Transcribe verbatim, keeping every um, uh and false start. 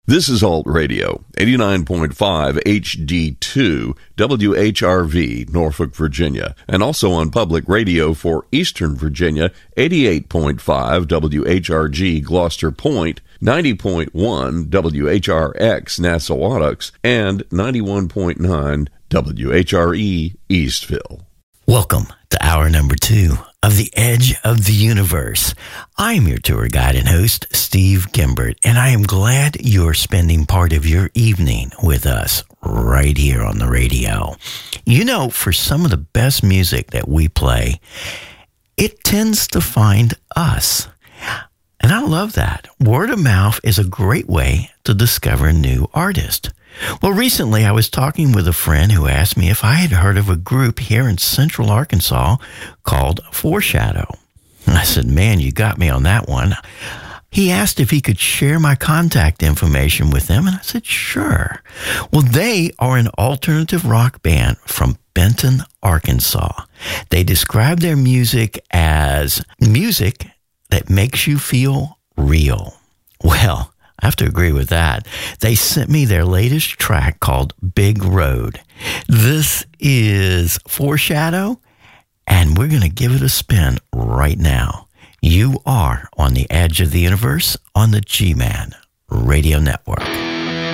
This is Alt Radio, eighty-nine point five H D two, W H R V, Norfolk, Virginia, and also on public radio for Eastern Virginia, eighty-eight point five W H R G, Gloucester Point, ninety point one W H R X, Nassawadox, and ninety-one point nine W H R E, Eastville. Welcome to hour number two of The Edge of the Universe. I'm your tour guide and host, Steve Gimbert, and I am glad you're spending part of your evening with us right here on the radio. You know, for some of the best music that we play, it tends to find us. And I love that. Word of mouth is a great way to discover new artists. Well, recently I was talking with a friend who asked me if I had heard of a group here in Central Arkansas called Foreshadow. And I said, man, you got me on that one. He asked if he could share my contact information with them, and I said, sure. Well, they are an alternative rock band from Benton, Arkansas. They describe their music as music that makes you feel real. Well, I have to agree with that. They sent me their latest track called Big Road. This is Foreshadow, and we're going to give it a spin right now. You are on the Edge of the Universe on the G-Man Radio Network.